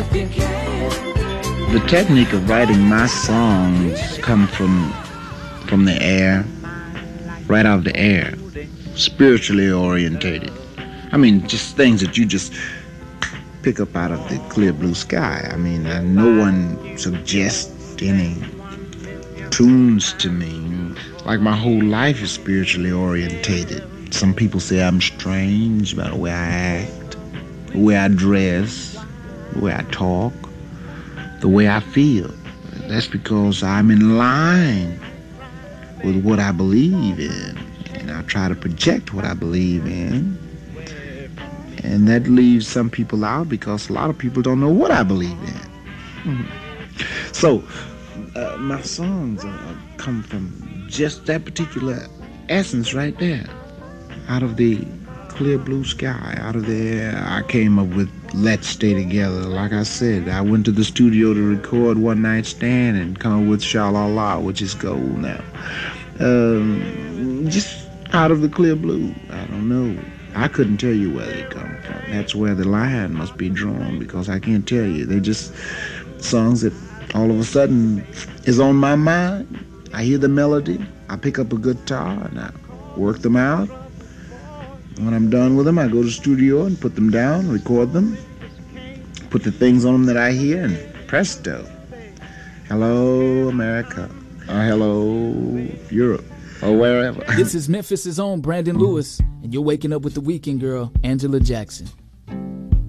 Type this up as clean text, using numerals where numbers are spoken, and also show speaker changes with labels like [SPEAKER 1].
[SPEAKER 1] The technique of writing my songs come from the air, right out of the air, spiritually orientated. I mean, just things that you just pick up out of the clear blue sky. I mean, no one suggests any tunes to me. Like my whole life is spiritually orientated. Some people say I'm strange about the way I act, the way I dress, the way I talk, the way I feel. That's because I'm in line with what I believe in, and I try to project what I believe in. And that leaves some people out because a lot of people don't know what I believe in. So my songs come from just that particular essence right there, out of the clear blue sky, out of the air. I came up with Let's Stay Together. Like I said, I went to the studio to record One Night Stand and come up with Sha-La-La, which is gold now. Just out of the clear blue. I don't know. I couldn't tell you where they come from. That's where the line must be drawn, because I can't tell you. They're just songs that all of a sudden is on my mind. I hear the melody, I pick up a guitar, and I work them out. When I'm done with them, I go to the studio and put them down, record them, put the things on them that I hear, and presto. Hello, America. Or hello, Europe. Or wherever.
[SPEAKER 2] This is Memphis' own Brandon Lewis, and you're waking up with the weekend girl, Angela Jackson.